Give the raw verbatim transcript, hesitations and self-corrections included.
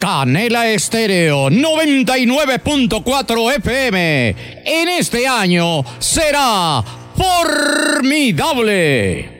Canela Estéreo noventa y nueve punto cuatro F M. En este año será formidable.